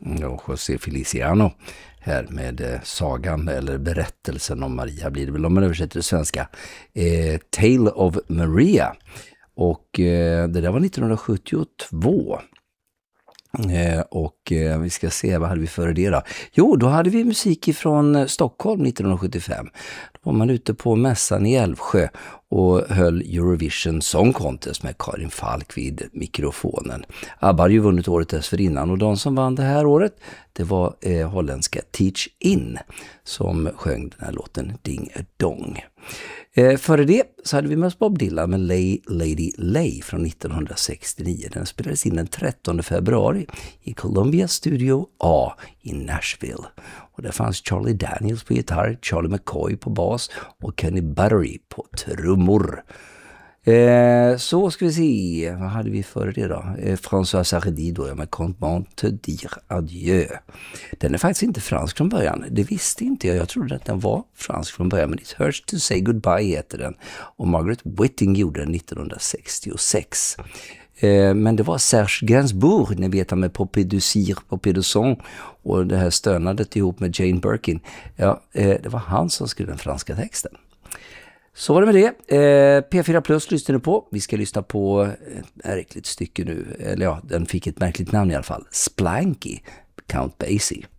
Och José Feliciano här med sagan eller berättelsen om Maria blir det väl om man översätter till svenska. Tale of Maria. Och det där var 1972. Och vi ska se, vad hade vi före det då? Jo, då hade vi musik från Stockholm 1975. Då var man ute på mässan i Älvsjö och höll Eurovision Song Contest med Karin Falk vid mikrofonen. ABBA hade ju vunnit året dessförinnan och de som vann det här året, det var holländska Teach In som sjöng den här låten Ding a Dong. Före det så hade vi med oss Bob Dylan med Lady Lay från 1969. Den spelades in den 13 februari i Columbia Studio A i Nashville. Och där fanns Charlie Daniels på gitarr, Charlie McCoy på bas och Kenny Buttery på trummor. Så ska vi se, vad hade vi före det då? François Sardi då, med Comment te dire adieu. Den är faktiskt inte fransk från början, det visste inte jag trodde att den var fransk från början, men It Hurts to Say Goodbye heter den. Och Margaret Whiting gjorde den 1966. Men det var Serge Gainsbourg, ni vet han med Poppy du Cire, Poppy du Son och det här stönandet ihop med Jane Birkin. Ja, det var han som skrev den franska texten. Så var det med det. P4 Plus lyssnar du på. Vi ska lyssna på ett märkligt stycke nu. Eller ja, den fick ett märkligt namn i alla fall. Splanky, Count Basie.